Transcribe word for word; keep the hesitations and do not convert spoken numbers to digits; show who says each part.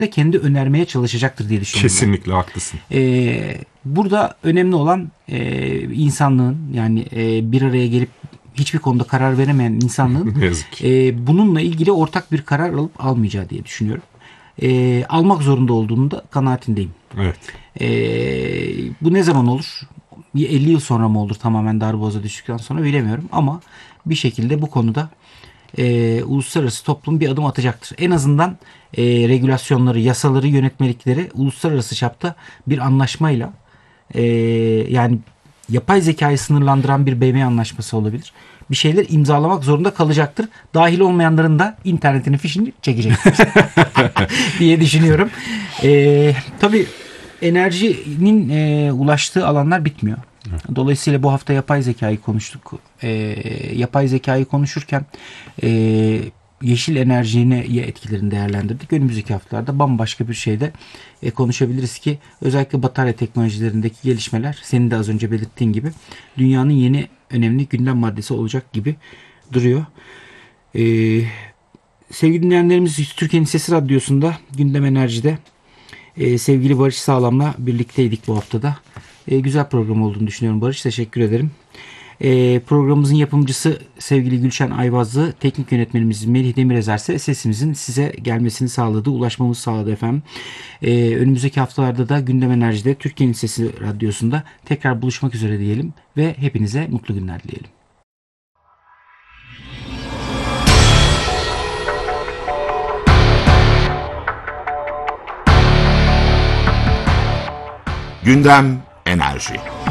Speaker 1: de kendi önermeye çalışacaktır diye düşünüyorum.
Speaker 2: Kesinlikle haklısın.
Speaker 1: Ee, burada önemli olan e, insanlığın, yani e, bir araya gelip hiçbir konuda karar veremeyen insanlığın
Speaker 2: Ne yazık ki.
Speaker 1: e, bununla ilgili ortak bir karar alıp almayacağı diye düşünüyorum. E, almak zorunda olduğunu da kanaatindeyim.
Speaker 2: Evet.
Speaker 1: E, bu ne zaman olur? Bir elli yıl sonra mı olur, tamamen darboğaza düştükten sonra, bilemiyorum. Ama bir şekilde bu konuda e, uluslararası toplum bir adım atacaktır. En azından e, regülasyonları, yasaları, yönetmelikleri uluslararası çapta bir anlaşmayla, e, yani yapay zekayı sınırlandıran bir B M anlaşması olabilir, bir şeyler imzalamak zorunda kalacaktır. Dahil olmayanların da internetinin fişini çekecektir diye düşünüyorum. E, tabii enerjinin e, ulaştığı alanlar bitmiyor. Dolayısıyla bu hafta yapay zekayı konuştuk. E, yapay zekayı konuşurken e, yeşil enerjinin etkilerini değerlendirdik. Önümüzdeki haftalarda bambaşka bir şeyde e, konuşabiliriz ki özellikle batarya teknolojilerindeki gelişmeler, senin de az önce belirttiğin gibi, dünyanın yeni önemli gündem maddesi olacak gibi duruyor. E, sevgili dinleyenlerimiz, Türkiye'nin Sesi Radyosu'nda Gündem Enerji'de Ee, sevgili Barış Sağlam'la birlikteydik bu haftada. Ee, güzel program olduğunu düşünüyorum Barış. Teşekkür ederim. Ee, programımızın yapımcısı sevgili Gülşen Ayvazlı, teknik yönetmenimiz Melih Demirezer ise sesimizin size gelmesini sağladı, ulaşmamızı sağladı efendim. Ee, önümüzdeki haftalarda da Gündem Enerji'de Türkiye'nin Sesi Radyosu'nda tekrar buluşmak üzere diyelim ve hepinize mutlu günler dileyelim.
Speaker 3: Gündem Enerji.